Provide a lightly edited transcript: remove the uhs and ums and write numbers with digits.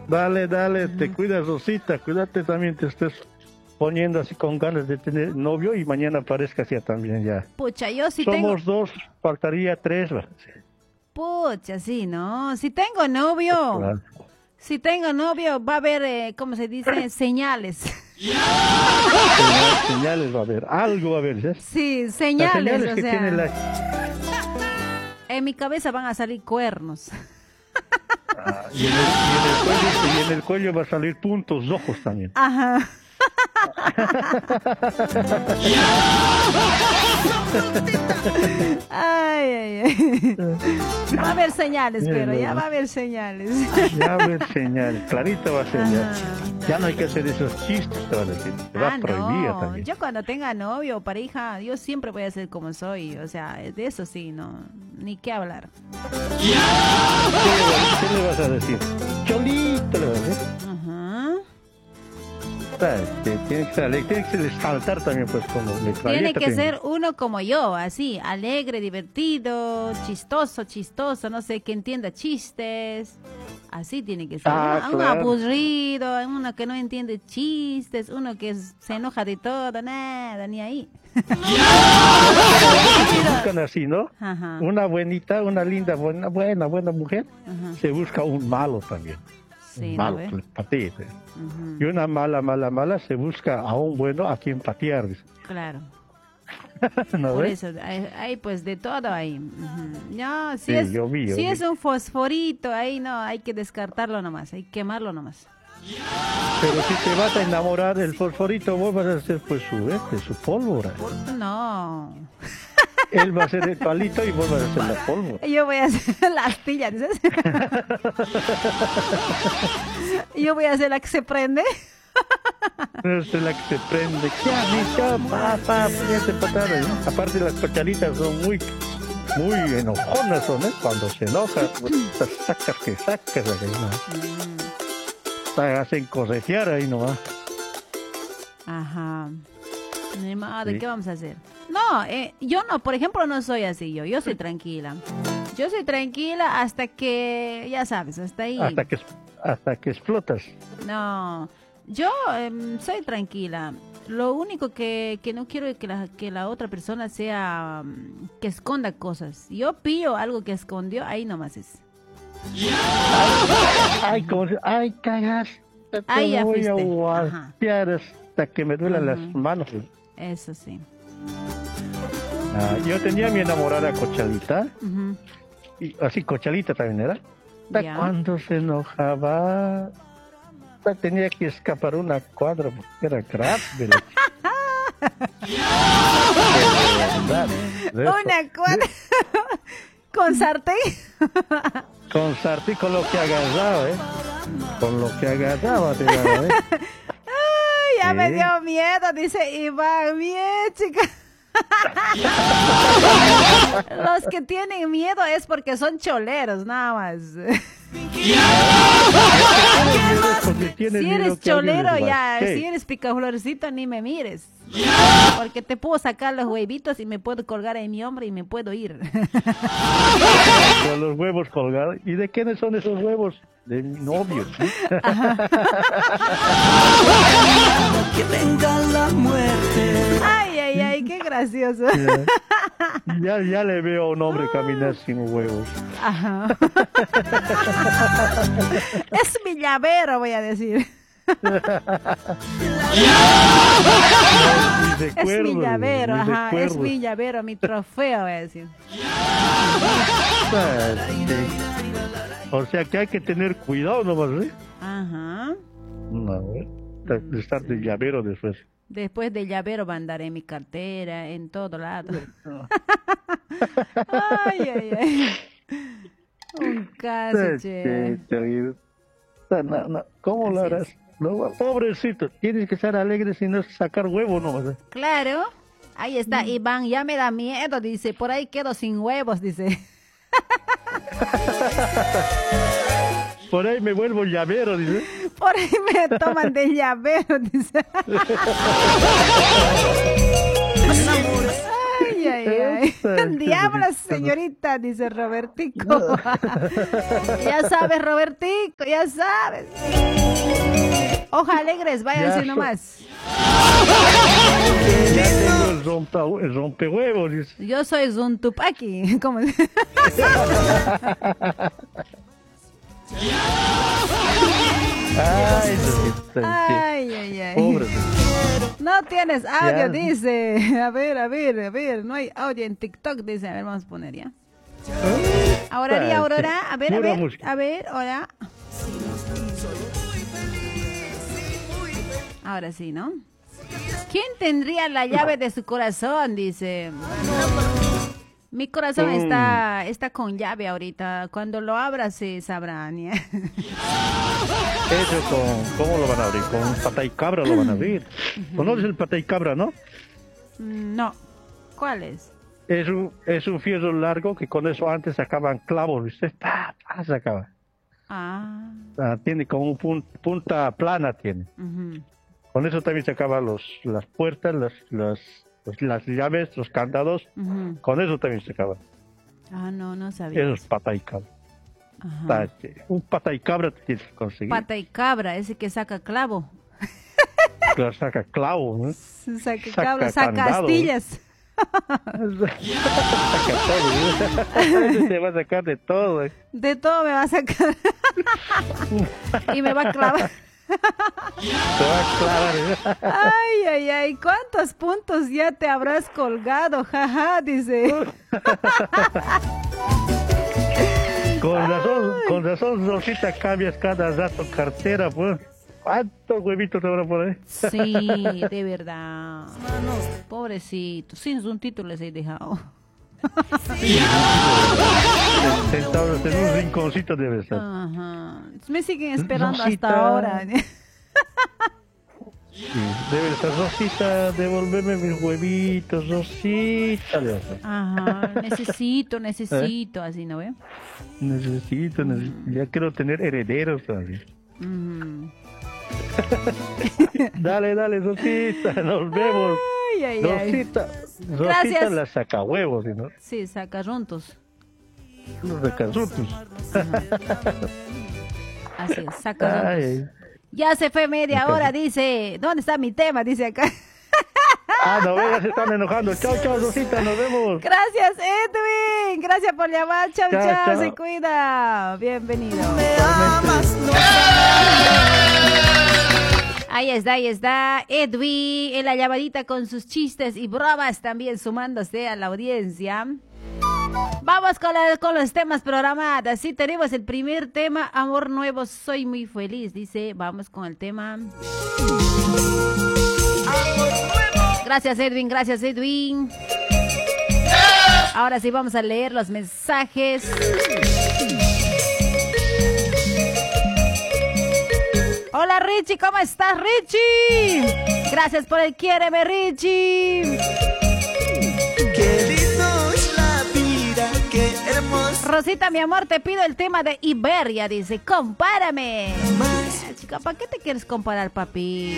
Dale, dale, te cuidas, Rosita, cuídate también, te estés poniendo así con ganas de tener novio y mañana aparezcas ya también ya. Pucha, yo sí Somos dos, faltaría tres. ¿Va? Sí. Pucha, sí, ¿no? Si tengo novio, Claro. si tengo novio, va a haber, ¿cómo se dice? Señales. Señales va a haber, algo va a haber, ¿sí? Sí, Las señales, señales o que sea, tiene la... en mi cabeza van a salir cuernos. Y en el cuello va a salir puntos rojos también. Ajá. Ay, ay, ay. Va a haber señales, pero ya va a haber señales. Ya va a haber señales, clarito va a ser ya. Ya no hay que hacer esos chistes, te van a decir. Te va a prohibir no. también. Yo cuando tenga novio o pareja, yo siempre voy a ser como soy. O sea, de eso sí, no. Ni qué hablar. ¿Qué le vas a decir? Cholito le vas a decir. Ajá. Tiene que resaltar también, pues, como de Tiene clarita que también. ser uno como yo, así, alegre, divertido, chistoso, no sé, que entienda chistes. Así tiene que ser. Un claro. aburrido, uno que no entiende chistes, uno que se enoja de todo, nada, ni ahí. Se buscan así, ¿no? Ajá. Una buenita, una linda, buena mujer, Ajá. se busca un malo también. Sí, Un ¿no malo, ve? que le patee. Ujú. Y una mala, se busca a un bueno a quien patear. Dice. Claro. ¿No Por ves? eso, hay pues de todo ahí. Ujú. No, si Sí, es, yo vi. si es un fosforito ahí, no, hay que descartarlo nomás, hay que quemarlo nomás. Pero si te vas a enamorar del fosforito, vos vas a hacer pues su pólvora. No. Él va a ser el palito y vos vas a hacer la pólvora. Yo voy a hacer la astilla, ¿dices? Yo voy a hacer la que se prende. Es la que se prende. ¿Qué has dicho? Papá, ya te pataron, ¿no? Aparte las cochalitas son muy enojonas, son, ¿eh? Cuando se enoja, pues, sacas. ¿No? Te hacen corretear ahí nomás. Ajá. Ni modo, Sí. ¿qué vamos a hacer? No, yo no, por ejemplo, no soy así yo soy tranquila. Yo soy tranquila hasta que, ya sabes, hasta ahí. Hasta que explotas. No, yo soy tranquila. Lo único que no quiero es que la otra persona sea, que esconda cosas. Yo pillo algo que escondió, ahí nomás es. Ay, cagas. Ay, ya voy a fuiste. guatear hasta que me duelan las manos. Eso sí. Yo tenía a mi enamorada Cochalita, Ujú. y así Cochalita también era. Hasta Ya. cuando se enojaba, tenía que escapar una cuadra porque era grave. Una cuadra con sartén. Con sartén, con lo que agarraba, ¿eh? Con lo que agarraba, te daba, ¿eh? Ay, ya me Sí. dio miedo, dice Iván. Bien, chica. Los que tienen miedo es porque son choleros, nada más. Porque tiene Si miedo eres que alguien cholero, les ya, guache. si eres picaflorcito, ni me mires. Porque te puedo sacar los huevitos y me puedo colgar en mi hombro y me puedo ir. Con los huevos colgados. ¿Y de quiénes son esos huevos? De mi novio. ¿Sí? Que venga la muerte. Ay, ay, ay, qué gracioso. Ya le veo a un hombre caminar sin huevos. Ajá. Es mi llavero, voy a decir. Es mi llavero, ajá, es mi llavero, mi trofeo, voy a decir. O sea que hay que tener cuidado nomás, ¿eh? Ajá. No, de estar de llavero después. Después del llavero va a andar en mi cartera, en todo lado. Ay, ay, ay. Un caso, che. No, ¿cómo lo Así harás? es. No, pobrecito, tienes que estar alegre sin no sacar huevo nomás. ¿Eh? Claro. Ahí está Iván, ya me da miedo, dice. Por ahí quedo sin huevos, dice. Por ahí me vuelvo llavero, dice. Por ahí me toman de llavero, dice. Ay, Ay, ay, ay. Diablos, señorita, dice Robertico. Ya sabes, Robertico, ya sabes. Hoja alegres, váyanse nomás. Ya tengo el rompehuevos. Dice. Yo soy Zuntupaki. ¿Cómo? Ay, Rosita, Ay, ay, ay. pobre. No tienes audio, Ya. dice. A ver. No hay audio en TikTok, dice. A ver, vamos a poner ya. Aurora, Aurora. A ver, Pura música. ahora. Ahora sí, ¿no? ¿Quién tendría la llave de su corazón? Dice. Mi corazón está con llave ahorita. Cuando lo abra se sabrá. ¿Nie? Eso ¿cómo lo van a abrir? Con un pata y cabra lo van a abrir. ¿Conoces el pata y cabra, no? No. ¿Cuál es? Es un fierro largo que con eso antes sacaban clavos, ¿viste? Sacaba. Ah. Tiene como un punta plana, tiene. Ujú. Con eso también sacaba las puertas, las llaves, los candados. Ujú. Con eso también sacaba. Ah, no sabía. Eso es pata y cabra. Ajá. Un pata y cabra te tienes que conseguir. Pata y cabra, ese que saca clavo. Claro, saca clavos, ¿no? Saca Saca cabra, saca candado. astillas. Saca todo. Ese te va a sacar de todo. De todo me va a sacar. Y me va a clavar. Te va a clavar. Ay, ay, ay. ¿Cuántos puntos ya te habrás colgado? Jaja, dice. Con razón, Rosita, cambias cada rato cartera, pues. ¿Cuántos huevitos te van a poner? Sí, de verdad. Pobrecito. Sin un título les he dejado. Sentados en un rinconcito debe estar. Ajá. Me siguen esperando Rosita. hasta ahora. Sí, debe estar, Rosita, devolverme mis huevitos, Rosita. debe estar. Ajá. Necesito. Así, ¿no ve? Necesito, ya quiero tener herederos todavía. Ujú. Dale, Rosita, nos vemos. Ay, ay, ay. Rosita Gracias. la saca huevos, ¿no? Sí, saca juntos. Los recasutos. Así es, saca juntos. Ay. Ya se fue media hora, dice. ¿Dónde está mi tema? Dice acá. No veas, se están enojando. Chao, Rosita, nos vemos. Gracias, Edwin. Gracias por llamar. Chao, Chao, chao. chao. Se cuida. Bienvenido. Me amas, no Ahí está. Edwin en la llamadita con sus chistes y bromas también sumándose a la audiencia. Vamos con los temas programados. Sí, tenemos el primer tema, amor nuevo, soy muy feliz. Dice, vamos con el tema. Gracias, Edwin. Ahora sí vamos a leer los mensajes. Hola, Richie, ¿cómo estás, Richie? Gracias por el quiéreme, Richie. Qué lindo es la vida, qué hermoso. Rosita, mi amor, te pido el tema de Iberia, dice, compárame. Chica, ¿para qué te quieres comparar, papi?